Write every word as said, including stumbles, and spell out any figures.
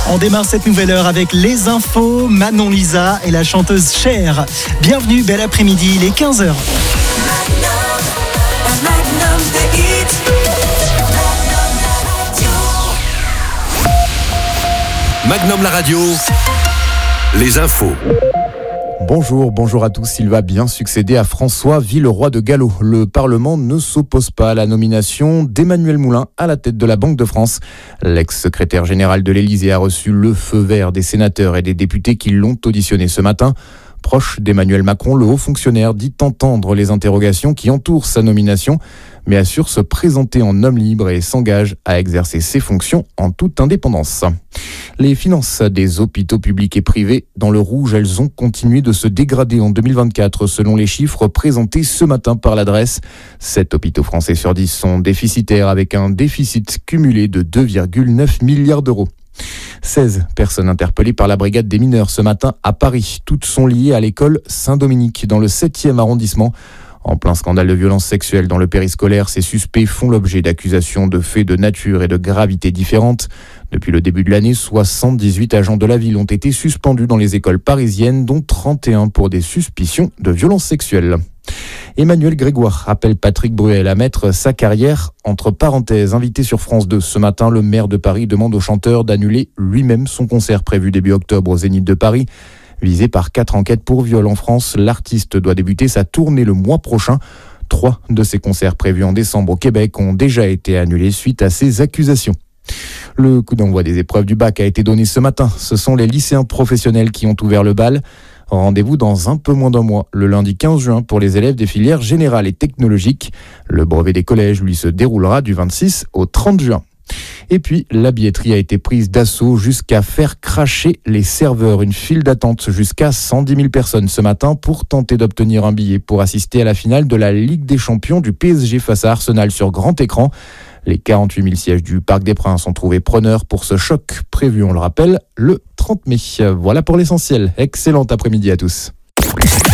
On démarre cette nouvelle heure avec les infos, Manon Lisa et la chanteuse Cher. Bienvenue, bel après-midi, il est quinze heures. Magnum la radio, les infos. Bonjour, bonjour à tous. Il va bien succéder à François Villeroy de Galhau. Le Parlement ne s'oppose pas à la nomination d'Emmanuel Moulin à la tête de la Banque de France. L'ex-secrétaire général de l'Élysée a reçu le feu vert des sénateurs et des députés qui l'ont auditionné ce matin. Proche d'Emmanuel Macron, le haut fonctionnaire dit entendre les interrogations qui entourent sa nomination, mais assure se présenter en homme libre et s'engage à exercer ses fonctions en toute indépendance. Les finances des hôpitaux publics et privés dans le rouge, elles ont continué de se dégrader en deux mille vingt-quatre selon les chiffres présentés ce matin par l'adresse. Sept hôpitaux français sur dix sont déficitaires avec un déficit cumulé de deux virgule neuf milliards d'euros. seize personnes interpellées par la brigade des mineurs ce matin à Paris. Toutes sont liées à l'école Saint-Dominique dans le septième arrondissement. En plein scandale de violence sexuelle dans le périscolaire, ces suspects font l'objet d'accusations de faits de nature et de gravité différentes. Depuis le début de l'année, soixante-dix-huit agents de la ville ont été suspendus dans les écoles parisiennes, dont trente et un pour des suspicions de violence sexuelle. Emmanuel Grégoire appelle Patrick Bruel à mettre sa carrière entre parenthèses. Invité sur France deux ce matin, le maire de Paris demande au chanteur d'annuler lui-même son concert prévu début octobre au Zénith de Paris. Visé par quatre enquêtes pour viol en France, l'artiste doit débuter sa tournée le mois prochain. Trois de ses concerts prévus en décembre au Québec ont déjà été annulés suite à ces accusations. Le coup d'envoi des épreuves du bac a été donné ce matin. Ce sont les lycéens professionnels qui ont ouvert le bal. Rendez-vous dans un peu moins d'un mois, le lundi quinze juin, pour les élèves des filières générales et technologiques. Le brevet des collèges, lui, se déroulera du vingt-six au trente juin. Et puis, la billetterie a été prise d'assaut jusqu'à faire cracher les serveurs. Une file d'attente jusqu'à cent dix mille personnes ce matin pour tenter d'obtenir un billet pour assister à la finale de la Ligue des Champions du P S G face à Arsenal sur grand écran. Les quarante-huit mille sièges du Parc des Princes ont trouvé preneurs pour ce choc prévu, on le rappelle, le trente mai. Voilà pour l'essentiel. Excellent après-midi à tous.